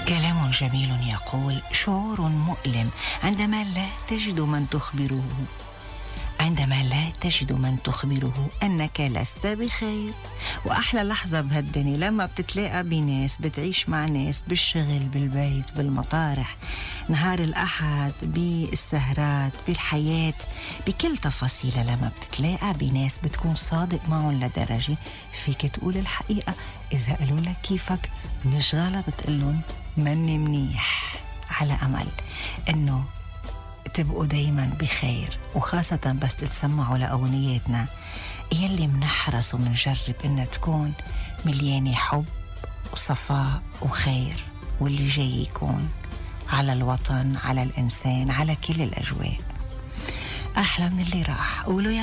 كلام جميل يقول: شعور مؤلم عندما لا تجد من تخبره، عندما لا تجد من تخبره أنك لست بخير. وأحلى لحظة بهالدنيا لما بتتلاقى بناس، بتعيش مع ناس بالشغل، بالبيت، بالمطارح، نهار الأحد، بالسهرات، بالحياة، بكل تفاصيلها. لما بتتلاقى بناس بتكون صادق معهم لدرجة فيك تقول الحقيقة. إذا قالوا لك كيفك مش غلط تقلن مني منيح، على أمل إنه تبقوا دايما بخير، وخاصة بس تتسمعوا لأغنياتنا يلي منحرص ومنجرب إنها تكون مليانة حب وصفاء وخير، واللي جاي يكون على الوطن، على الإنسان، على كل الأجواء أحلى من اللي راح. قولوا يا